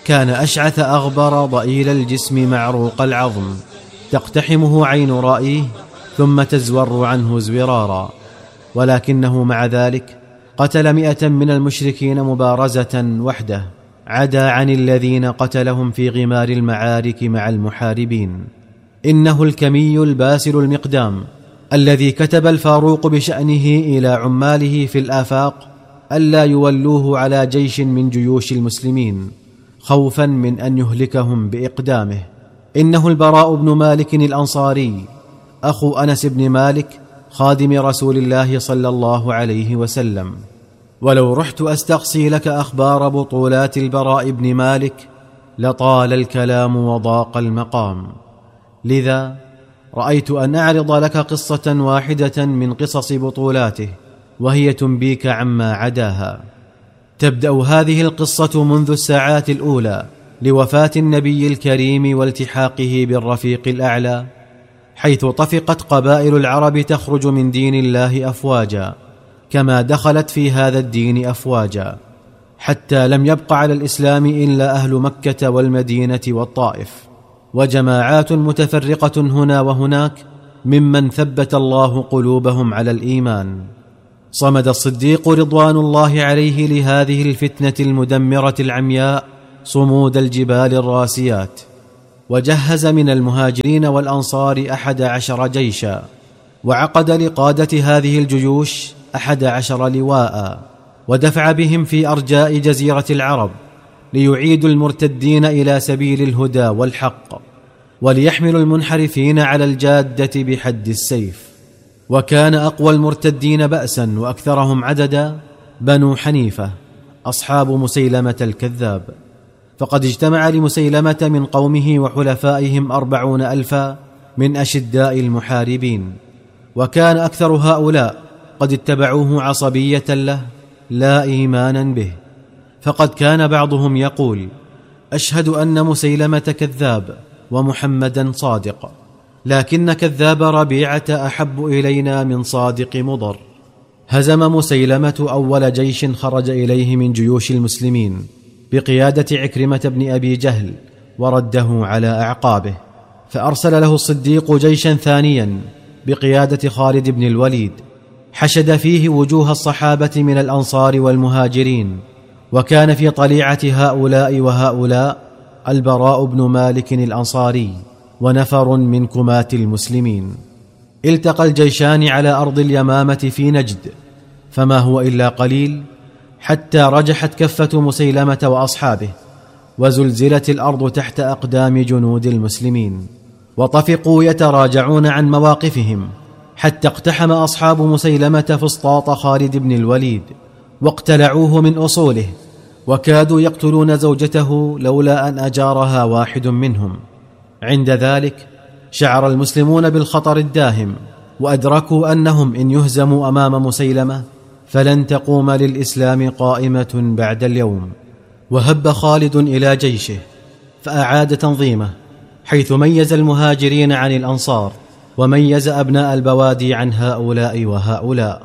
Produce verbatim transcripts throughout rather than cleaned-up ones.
كان أشعث أغبر ضئيل الجسم معروق العظم، تقتحمه عين رائيه ثم تزور عنه زورارا، ولكنه مع ذلك قتل مئة من المشركين مبارزة وحده، عدا عن الذين قتلهم في غمار المعارك مع المحاربين. إنه الكمي الباسل المقدام الذي كتب الفاروق بشأنه إلى عماله في الآفاق ألا يولوه على جيش من جيوش المسلمين خوفا من أن يهلكهم بإقدامه. إنه البراء بن مالك الأنصاري أخو أنس بن مالك خادم رسول الله صلى الله عليه وسلم. ولو رحت أستقصي لك أخبار بطولات البراء بن مالك لطال الكلام وضاق المقام، لذا رأيت أن أعرض لك قصة واحدة من قصص بطولاته، وهي تنبيك عما عداها. تبدأ هذه القصة منذ الساعات الأولى لوفاة النبي الكريم والتحاقه بالرفيق الأعلى، حيث طفقت قبائل العرب تخرج من دين الله أفواجا، كما دخلت في هذا الدين أفواجا، حتى لم يبق على الإسلام إلا أهل مكة والمدينة والطائف، وجماعات متفرقة هنا وهناك ممن ثبت الله قلوبهم على الإيمان. صمد الصديق رضوان الله عليه لهذه الفتنة المدمرة العمياء صمود الجبال الراسيات، وجهز من المهاجرين والأنصار أحد عشر جيشا، وعقد لقادة هذه الجيوش أحد عشر لواء، ودفع بهم في أرجاء جزيرة العرب ليعيدوا المرتدين إلى سبيل الهدى والحق، وليحملوا المنحرفين على الجادة بحد السيف. وكان أقوى المرتدين بأسا وأكثرهم عددا بنو حنيفة أصحاب مسيلمة الكذاب، فقد اجتمع لمسيلمة من قومه وحلفائهم أربعون ألفا من أشداء المحاربين، وكان أكثر هؤلاء قد اتبعوه عصبية له لا إيمانا به، فقد كان بعضهم يقول: أشهد أن مسيلمة كذاب ومحمدا صادق، لكن كذاب ربيعة أحب إلينا من صادق مضر. هزم مسيلمة أول جيش خرج إليه من جيوش المسلمين بقيادة عكرمة بن أبي جهل، ورده على أعقابه، فأرسل له الصديق جيشا ثانيا بقيادة خالد بن الوليد، حشد فيه وجوه الصحابة من الأنصار والمهاجرين، وكان في طليعة هؤلاء وهؤلاء البراء بن مالك الأنصاري ونفر من كماة المسلمين. التقى الجيشان على أرض اليمامة في نجد، فما هو إلا قليل حتى رجحت كفة مسيلمة وأصحابه، وزلزلت الأرض تحت أقدام جنود المسلمين، وطفقوا يتراجعون عن مواقفهم، حتى اقتحم أصحاب مسيلمة فسطاط خالد بن الوليد واقتلعوه من أصوله، وكادوا يقتلون زوجته لولا أن أجارها واحد منهم. عند ذلك شعر المسلمون بالخطر الداهم، وأدركوا أنهم إن يهزموا أمام مسيلمة فلن تقوم للإسلام قائمة بعد اليوم. وهب خالد إلى جيشه فأعاد تنظيمه، حيث ميز المهاجرين عن الأنصار، وميز أبناء البوادي عن هؤلاء وهؤلاء،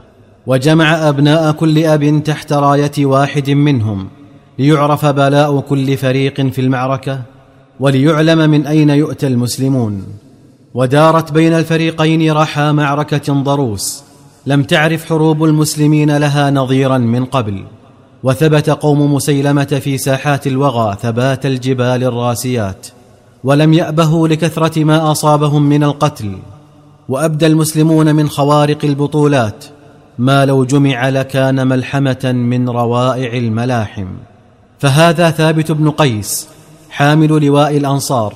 وجمع أبناء كل أب تحت راية واحد منهم، ليعرف بلاء كل فريق في المعركة، وليعلم من أين يؤتى المسلمون. ودارت بين الفريقين رحى معركة ضروس لم تعرف حروب المسلمين لها نظيرا من قبل، وثبت قوم مسيلمة في ساحات الوغى ثبات الجبال الراسيات، ولم يأبهوا لكثرة ما أصابهم من القتل، وأبدى المسلمون من خوارق البطولات ما لو جمع لكان ملحمة من روائع الملاحم. فهذا ثابت بن قيس حامل لواء الأنصار،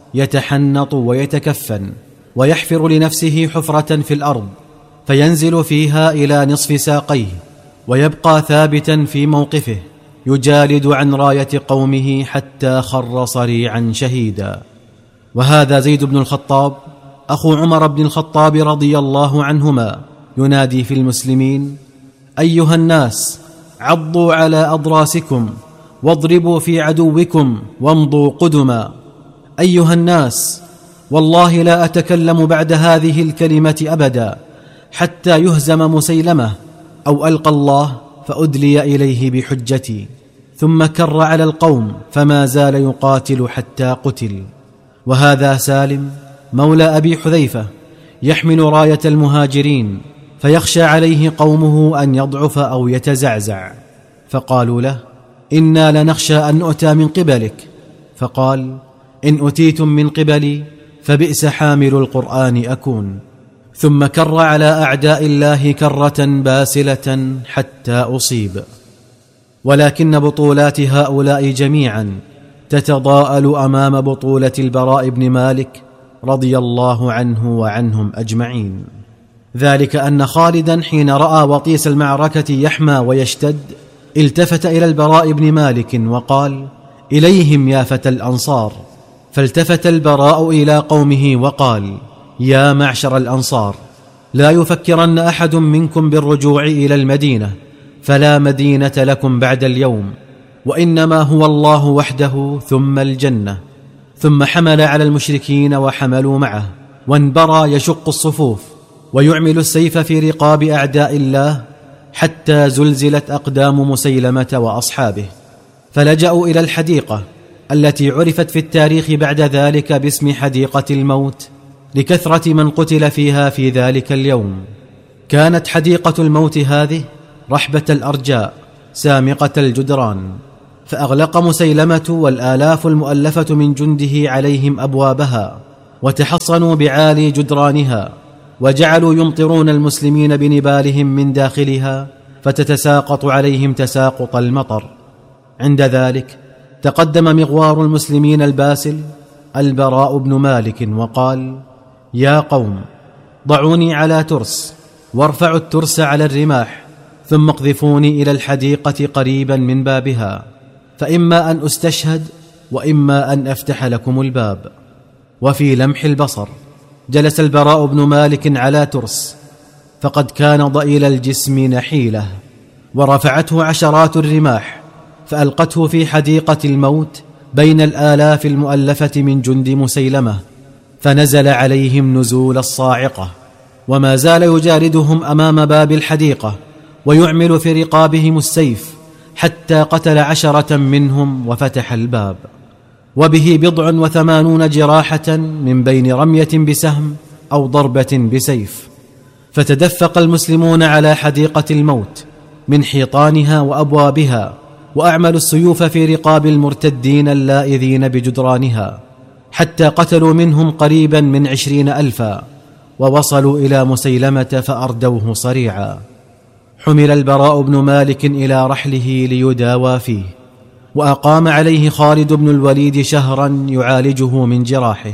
يتحنط ويتكفن ويحفر لنفسه حفرة في الأرض فينزل فيها إلى نصف ساقيه، ويبقى ثابتا في موقفه يجالد عن راية قومه حتى خر صريعا شهيدا. وهذا زيد بن الخطاب أخو عمر بن الخطاب رضي الله عنهما ينادي في المسلمين: أيها الناس، عضوا على أضراسكم واضربوا في عدوكم وامضوا قدما. أيها الناس، والله لا أتكلم بعد هذه الكلمة أبدا حتى يهزم مسيلمة أو ألقى الله فأدلي إليه بحجتي. ثم كر على القوم فما زال يقاتل حتى قتل. وهذا سالم مولى أبي حذيفة يحمل راية المهاجرين، فيخشى عليه قومه أن يضعف أو يتزعزع، فقالوا له: إنا لنخشى أن نؤتى من قبلك. فقال: إن أتيتم من قبلي فبئس حامل القرآن أكون. ثم كر على أعداء الله كرة باسلة حتى أصيب. ولكن بطولات هؤلاء جميعا تتضاءل أمام بطولة البراء بن مالك رضي الله عنه وعنهم أجمعين. ذلك أن خالدا حين رأى وطيس المعركة يحمى ويشتد التفت إلى البراء بن مالك وقال: إليهم يا فتى الأنصار. فالتفت البراء إلى قومه وقال: يا معشر الأنصار، لا يفكرن أحد منكم بالرجوع إلى المدينة، فلا مدينة لكم بعد اليوم، وإنما هو الله وحده ثم الجنة. ثم حمل على المشركين وحملوا معه، وانبرى يشق الصفوف ويعمل السيف في رقاب أعداء الله حتى زلزلت أقدام مسيلمة وأصحابه، فلجأوا إلى الحديقة التي عرفت في التاريخ بعد ذلك باسم حديقة الموت لكثرة من قتل فيها في ذلك اليوم. كانت حديقة الموت هذه رحبة الأرجاء سامقة الجدران، فأغلق مسيلمة والآلاف المؤلفة من جنده عليهم أبوابها، وتحصنوا بعالي جدرانها، وجعلوا يمطرون المسلمين بنبالهم من داخلها فتتساقط عليهم تساقط المطر. عند ذلك تقدم مغوار المسلمين الباسل البراء بن مالك وقال: يا قوم، ضعوني على ترس، وارفعوا الترس على الرماح، ثم اقذفوني إلى الحديقة قريبا من بابها، فإما أن أستشهد وإما أن أفتح لكم الباب. وفي لمح البصر جلس البراء بن مالك على ترس، فقد كان ضئيل الجسم نحيله، ورفعته عشرات الرماح فألقته في حديقة الموت بين الآلاف المؤلفة من جند مسيلمة، فنزل عليهم نزول الصاعقة، وما زال يجاردهم أمام باب الحديقة ويعمل في رقابهم السيف حتى قتل عشرة منهم وفتح الباب، وبه بضع وثمانون جراحة من بين رمية بسهم أو ضربة بسيف. فتدفق المسلمون على حديقة الموت من حيطانها وأبوابها، وأعملوا السيوف في رقاب المرتدين اللائذين بجدرانها، حتى قتلوا منهم قريبا من عشرين ألفا، ووصلوا إلى مسيلمة فأردوه صريعا. حمل البراء بن مالك إلى رحله ليداوى فيه، وأقام عليه خالد بن الوليد شهرا يعالجه من جراحه،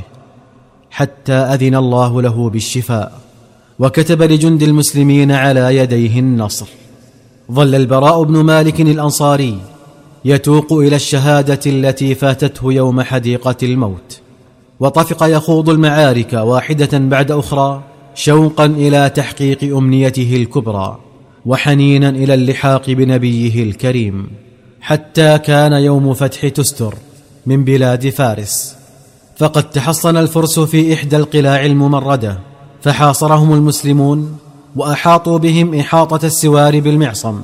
حتى أذن الله له بالشفاء، وكتب لجند المسلمين على يديه النصر. ظل البراء بن مالك الأنصاري يتوق إلى الشهادة التي فاتته يوم حديقة الموت، وطفق يخوض المعارك واحدة بعد أخرى شوقا إلى تحقيق أمنيته الكبرى، وحنينا إلى اللحاق بنبيه الكريم، حتى كان يوم فتح تستر من بلاد فارس، فقد تحصن الفرس في إحدى القلاع الممردة، فحاصرهم المسلمون وأحاطوا بهم إحاطة السوار بالمعصم.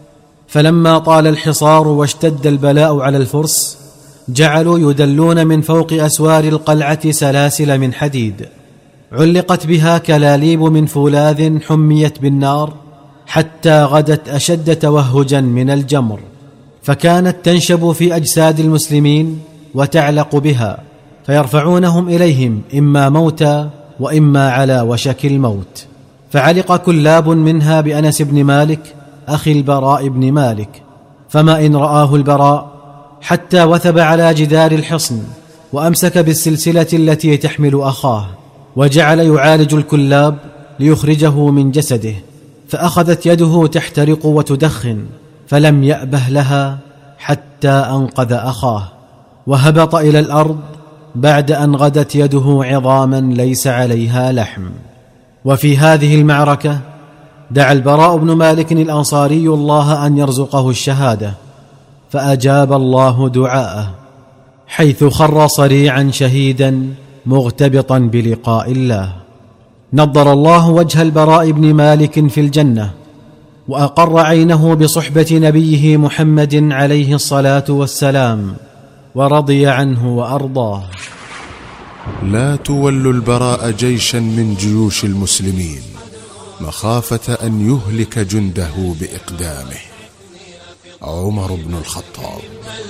فلما طال الحصار واشتد البلاء على الفرس، جعلوا يدلون من فوق أسوار القلعة سلاسل من حديد علقت بها كلاليب من فولاذ حميت بالنار، حتى غدت أشد توهجا من الجمر، فكانت تنشب في أجساد المسلمين وتعلق بها، فيرفعونهم إليهم إما موتى وإما على وشك الموت. فعلق كلاب منها بأنس بن مالك أخي البراء بن مالك، فما إن رآه البراء حتى وثب على جدار الحصن، وأمسك بالسلسلة التي تحمل أخاه، وجعل يعالج الكلاب ليخرجه من جسده، فأخذت يده تحترق وتدخن، فلم يأبه لها حتى أنقذ أخاه، وهبط إلى الأرض بعد أن غدت يده عظاما ليس عليها لحم. وفي هذه المعركة دعا البراء بن مالك الأنصاري الله أن يرزقه الشهادة، فأجاب الله دعاءه، حيث خر صريعا شهيدا مغتبطا بلقاء الله. نضر الله وجه البراء بن مالك في الجنة، وأقر عينه بصحبة نبيه محمد عليه الصلاة والسلام، ورضي عنه وأرضاه. لا تولوا البراء جيشا من جيوش المسلمين مخافة أن يهلك جنده بإقدامه. عمر بن الخطاب.